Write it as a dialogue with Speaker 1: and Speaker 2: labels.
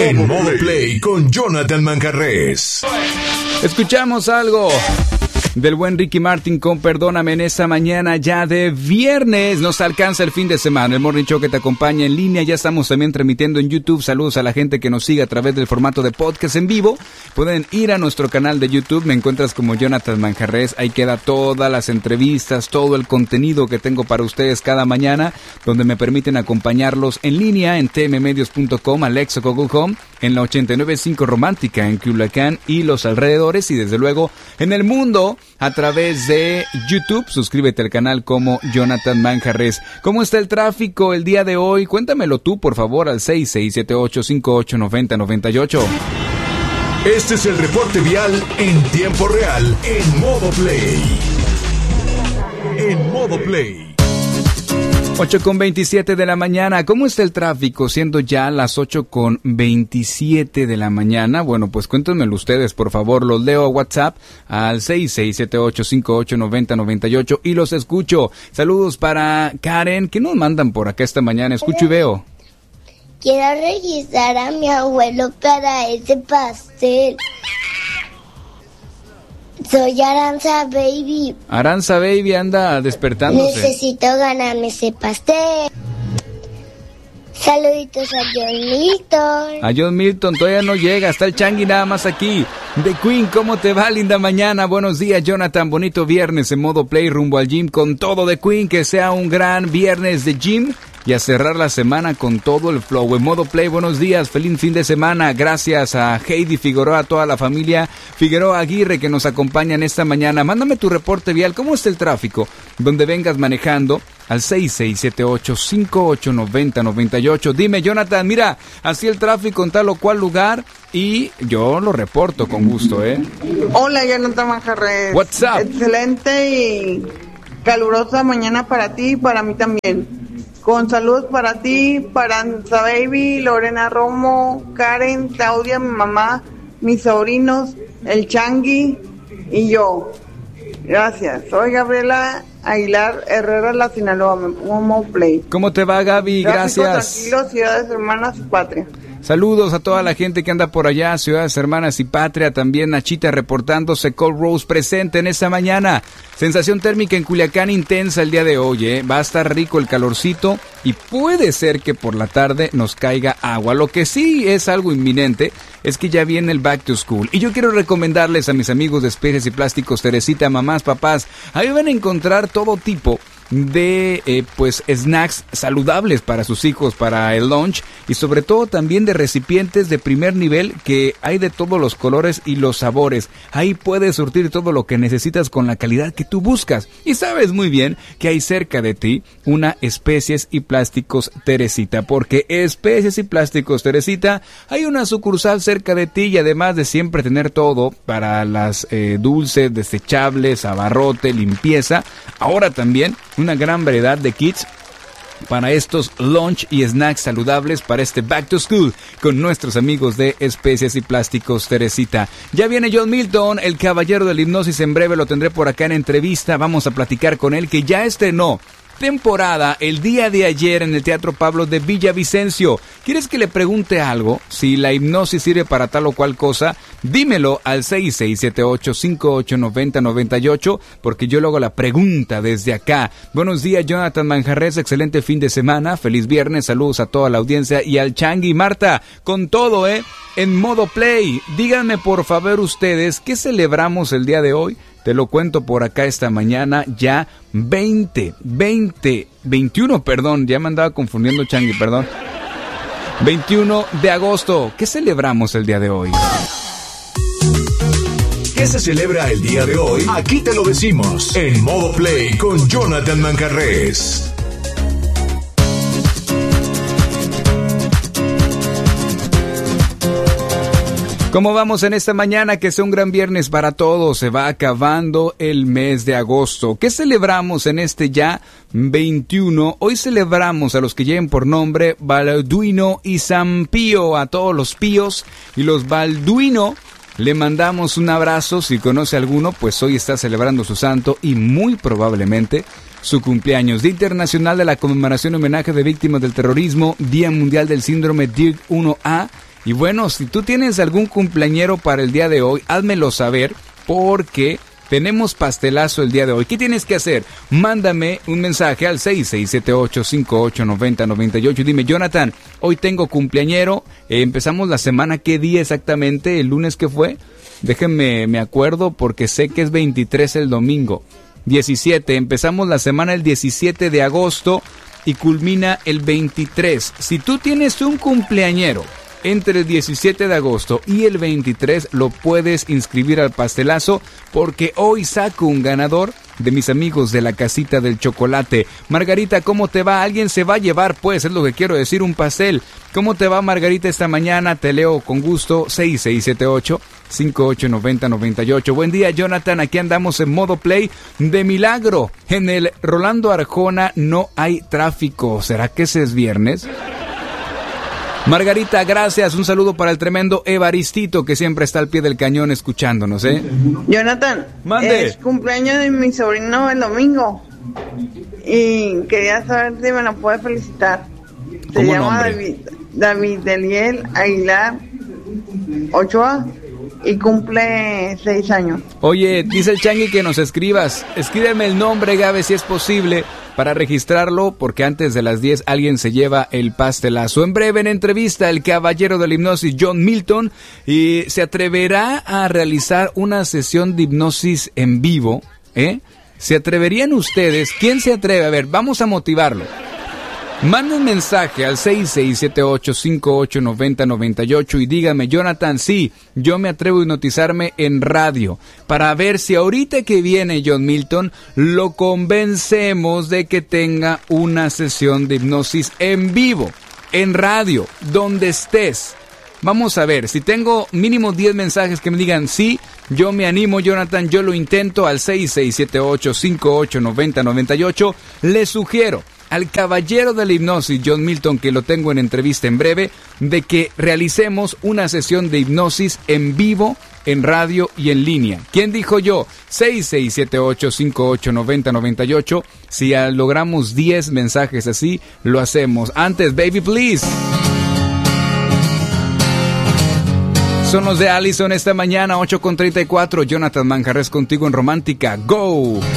Speaker 1: En Modo Play con Jonathan Manjarrés.
Speaker 2: Escuchamos algo del buen Ricky Martin con Perdóname en esta mañana ya de viernes. Nos alcanza el fin de semana. El Morning Show que te acompaña en línea. Ya estamos también transmitiendo en YouTube. Saludos a la gente que nos sigue a través del formato de podcast en vivo. Pueden ir a nuestro canal de YouTube. Me encuentras como Jonathan Manjarrés. Ahí queda todas las entrevistas, todo el contenido que tengo para ustedes cada mañana, donde me permiten acompañarlos en línea en tmmedios.com, Alexa, Google Home, en la 89.5 Romántica en Culiacán y los alrededores, y desde luego en el mundo a través de YouTube. Suscríbete al canal como Jonathan Manjarrés. ¿Cómo está el tráfico el día de hoy? Cuéntamelo tú, por favor, al 6678589098.
Speaker 1: Este es el reporte vial en tiempo real en Modo Play. En Modo Play.
Speaker 2: 8:27 de la mañana. ¿Cómo está el tráfico? Siendo ya las 8:27 de la mañana. Bueno, pues cuéntenmelo ustedes, por favor. Los leo a WhatsApp al 6678589098 y los escucho. Saludos para Karen. ¿Qué nos mandan por acá esta mañana? Escucho y veo.
Speaker 3: Quiero registrar a mi abuelo para ese pastel. Soy Aranza Baby.
Speaker 2: Aranza Baby anda despertándose.
Speaker 3: Necesito ganarme ese pastel. Saluditos a John Milton.
Speaker 2: A John Milton todavía no llega, está el Changi nada más aquí. The Queen, ¿cómo te va, linda mañana? Buenos días, Jonathan, bonito viernes en Modo Play rumbo al gym con todo. The Queen, que sea un gran viernes de gym y a cerrar la semana con todo el flow. En Modo Play, buenos días, feliz fin de semana. Gracias a Heidi Figueroa, a toda la familia Figueroa Aguirre que nos acompañan esta mañana. Mándame tu reporte vial, ¿cómo está el tráfico? Donde vengas manejando al 6678589098. Dime, Jonathan, mira, así el tráfico en tal o cual lugar y yo lo reporto con gusto, ¿eh?
Speaker 4: Hola, Jonathan Manjarrés.
Speaker 2: What's up?
Speaker 4: Excelente y calurosa mañana para ti y para mí también. Con saludos para ti, para Aranza Baby, Lorena Romo, Karen, Claudia, mi mamá, mis sobrinos, el Changi y yo. Gracias. Soy Gabriela Aguilar Herrera, la Sinaloa. Me pongo Modo Play.
Speaker 2: ¿Cómo te va, Gaby? Gracias.
Speaker 4: Tranquilo, ciudades hermanas y patria.
Speaker 2: Saludos a toda la gente que anda por allá, ciudades hermanas y patria, también Nachita reportándose, Cold Rose presente en esta mañana. Sensación térmica en Culiacán intensa el día de hoy, va a estar rico el calorcito y puede ser que por la tarde nos caiga agua. Lo que sí es algo inminente es que ya viene el Back to School y yo quiero recomendarles a mis amigos de Especies y Plásticos Teresita, mamás, papás, ahí van a encontrar todo tipo de pues snacks saludables para sus hijos, para el lunch y sobre todo también de recipientes de primer nivel que hay de todos los colores y los sabores. Ahí puedes surtir todo lo que necesitas con la calidad que tú buscas y sabes muy bien que hay cerca de ti una Especies y Plásticos Teresita, porque Especies y Plásticos Teresita hay una sucursal cerca de ti y además de siempre tener todo para las dulces, desechables, abarrote, limpieza, ahora también una gran variedad de kits para estos lunch y snacks saludables para este Back to School con nuestros amigos de Especies y Plásticos Teresita. Ya viene John Milton, el caballero de la hipnosis, en breve lo tendré por acá en entrevista. Vamos a platicar con él, que ya estrenó temporada el día de ayer en el Teatro Pablo de Villavicencio. ¿Quieres que le pregunte algo? Si la hipnosis sirve para tal o cual cosa, dímelo al 6678589098, porque yo le hago la pregunta desde acá. Buenos días, Jonathan Manjarrés, excelente fin de semana, feliz viernes, saludos a toda la audiencia y al Changi. Marta, con todo, en Modo Play. Díganme por favor ustedes, ¿qué celebramos el día de hoy? Te lo cuento por acá esta mañana, ya 21, perdón, ya me andaba confundiendo, Changi, perdón. 21 de agosto, ¿qué celebramos el día de hoy?
Speaker 1: ¿Qué se celebra el día de hoy? Aquí te lo decimos, en Modo Play con Jonathan Manjarrés.
Speaker 2: ¿Cómo vamos en esta mañana? Que sea un gran viernes para todos. Se va acabando el mes de agosto. ¿Qué celebramos en este ya 21? Hoy celebramos a los que lleven por nombre Balduino y San Pío. A todos los píos y los Balduino le mandamos un abrazo. Si conoce alguno, pues hoy está celebrando su santo y muy probablemente su cumpleaños. Día Internacional de la Conmemoración y Homenaje de Víctimas del Terrorismo. Día Mundial del Síndrome DIRC 1A. Y bueno, si tú tienes algún cumpleañero para el día de hoy, házmelo saber porque tenemos pastelazo el día de hoy. ¿Qué tienes que hacer? Mándame un mensaje al 6678589098. Dime, Jonathan, hoy tengo cumpleañero. Empezamos la semana, ¿qué día exactamente? ¿El lunes qué fue? Déjenme, me acuerdo porque sé que es 23 el domingo. 17, empezamos la semana el 17 de agosto y culmina el 23. Si tú tienes un cumpleañero entre el 17 de agosto y el 23, lo puedes inscribir al pastelazo porque hoy saco un ganador de mis amigos de la Casita del Chocolate. Margarita, ¿cómo te va? Alguien se va a llevar, pues, es lo que quiero decir, un pastel. ¿Cómo te va, Margarita, esta mañana? Te leo con gusto, 6678-589098. Buen día, Jonathan, aquí andamos en modo play de milagro. En el Rolando Arjona no hay tráfico. ¿Será que ese es viernes? Margarita, gracias. Un saludo para el tremendo Evaristito que siempre está al pie del cañón escuchándonos, ¿eh?
Speaker 4: Jonathan,
Speaker 2: mande.
Speaker 4: Es cumpleaños de mi sobrino el domingo y quería saber si me lo puede felicitar. Se llama David Deliel Aguilar Ochoa y cumple 6 años.
Speaker 2: Oye, dice el Changui que nos escribas. Escríbeme el nombre, Gabe, si es posible, para registrarlo, porque antes de las 10 alguien se lleva el pastelazo. En breve, en entrevista, el caballero de la hipnosis, John Milton, y se atreverá a realizar una sesión de hipnosis en vivo, ¿eh? ¿Se atreverían ustedes? ¿Quién se atreve? A ver, vamos a motivarlo. Manda un mensaje al 6678-589098 y dígame, Jonathan, sí, yo me atrevo a hipnotizarme en radio, para ver si ahorita que viene John Milton lo convencemos de que tenga una sesión de hipnosis en vivo, en radio, donde estés. Vamos a ver, si tengo mínimo 10 mensajes que me digan, sí, yo me animo, Jonathan, yo lo intento, al 6678-589098, les sugiero al caballero de la hipnosis, John Milton, que lo tengo en entrevista en breve, de que realicemos una sesión de hipnosis en vivo, en radio y en línea. ¿Quién dijo yo? 6678-589098. Si logramos 10 mensajes así, lo hacemos. Antes, Baby Please. Son los de Allison esta mañana, 8:34. Jonathan Manjarres contigo en Romántica. ¡Go!